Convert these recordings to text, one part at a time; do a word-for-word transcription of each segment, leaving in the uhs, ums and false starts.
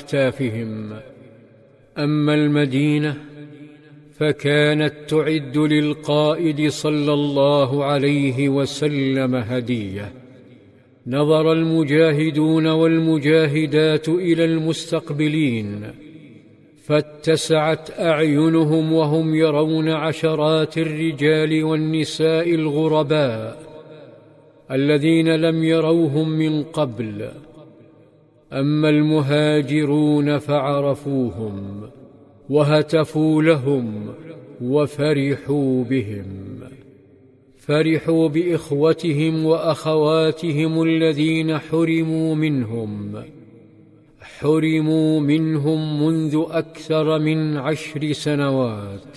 أكتافهم. أما المدينة فكانت تعد للقائد صلى الله عليه وسلم هدية. نظر المجاهدون والمجاهدات إلى المستقبلين، فاتسعت أعينهم وهم يرون عشرات الرجال والنساء الغرباء الذين لم يروهم من قبل. أما المهاجرون فعرفوهم وهتفوا لهم وفرحوا بهم، فرحوا بإخوتهم وأخواتهم الذين حرموا منهم حرموا منهم منذ أكثر من عشر سنوات.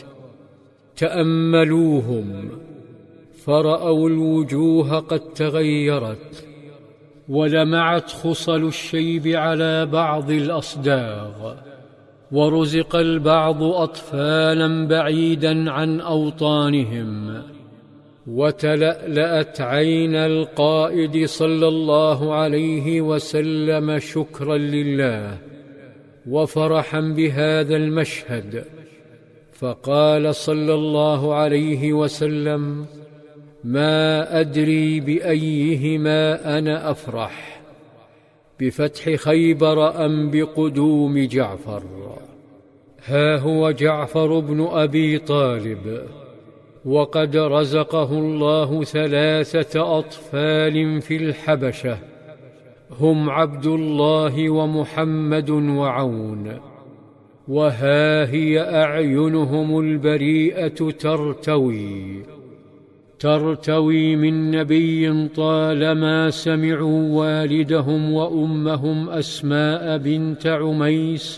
تأملوهم فرأوا الوجوه قد تغيرت، ولمعت خصل الشيب على بعض الأصداغ، ورزق البعض أطفالا بعيدا عن أوطانهم. وتلألأت عين القائد صلى الله عليه وسلم شكرا لله وفرحا بهذا المشهد، فقال صلى الله عليه وسلم: ما أدري بأيهما أنا أفرح، بفتح خيبر أم بقدوم جعفر؟ ها هو جعفر بن أبي طالب، وقد رزقه الله ثلاثة أطفال في الحبشة، هم عبد الله ومحمد وعون، وها هي أعينهم البريئة ترتوي ترتوي من نبي طالما سمعوا والدهم وأمهم أسماء بنت عميس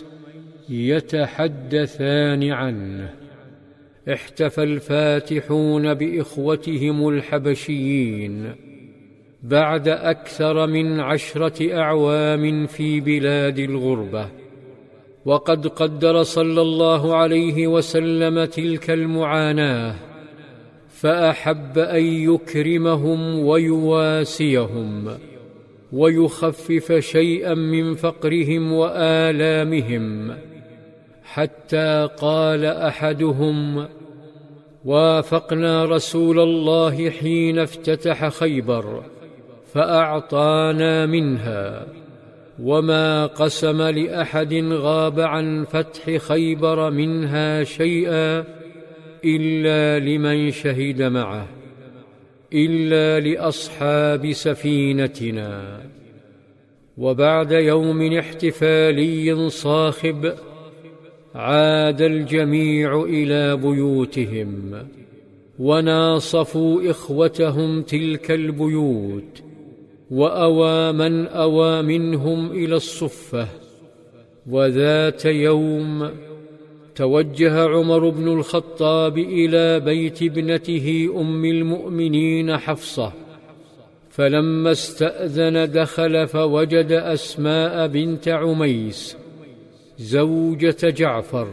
يتحدثان عنه. احتفى الفاتحون بإخوتهم الحبشيين بعد أكثر من عشرة أعوام في بلاد الغربة، وقد قدر صلى الله عليه وسلم تلك المعاناة، فأحب أن يكرمهم ويواسيهم ويخفف شيئا من فقرهم وآلامهم، حتى قال أحدهم: وافقنا رسول الله حين افتتح خيبر فأعطانا منها، وما قسم لأحد غاب عن فتح خيبر منها شيئا إلا لمن شهد معه، إلا لأصحاب سفينتنا. وبعد يوم احتفالي صاخب عاد الجميع إلى بيوتهم، وناصفوا إخوتهم تلك البيوت، وأوى من أوى منهم إلى الصفة. وذات يوم توجه عمر بن الخطاب إلى بيت ابنته أم المؤمنين حفصة، فلما استأذن دخل فوجد أسماء بنت عميس زوجة جعفر،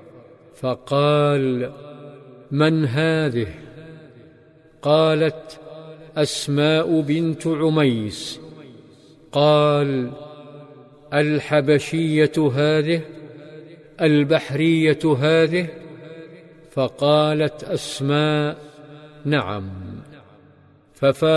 فقال: من هذه؟ قالت: أسماء بنت عميس. قال: الحبشية هذه؟ البحرية هذه؟ فقالت أسماء: نعم. ففا